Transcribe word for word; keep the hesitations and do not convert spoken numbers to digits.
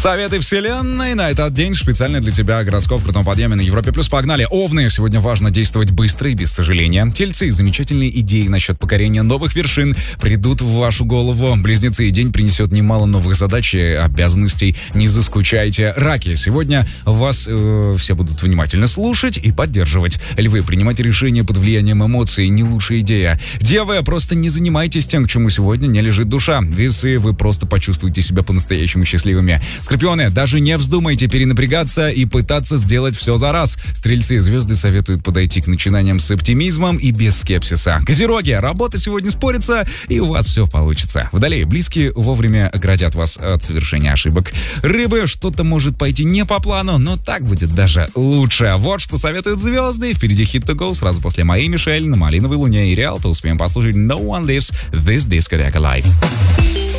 Советы вселенной на этот день специально для тебя. Гороскоп в крутом подъеме на Европе плюс. Погнали. Овны. Сегодня важно действовать быстро и без сожаления. Тельцы. Замечательные идеи насчет покорения новых вершин придут в вашу голову. Близнецы. День принесет немало новых задач и обязанностей. Не заскучайте. Раки. Сегодня вас э, все будут внимательно слушать и поддерживать. Львы. Принимать решения под влиянием эмоций не лучшая идея. Девы. Просто не занимайтесь тем, к чему сегодня не лежит душа. Весы. Вы просто почувствуете себя по-настоящему счастливыми. Скорпионы, даже не вздумайте перенапрягаться и пытаться сделать все за раз. Стрельцы, звезды советуют подойти к начинаниям с оптимизмом и без скепсиса. Козероги, работа сегодня спорится, и у вас все получится. Водолеи, близкие вовремя оградят вас от совершения ошибок. Рыбы, что-то может пойти не по плану, но так будет даже лучше. Вот что советуют звезды. Впереди Hit to Go сразу после моей Мишель на Малиновой Луне и Риалто. Успеем послушать No One Lives This Discotheque Alive.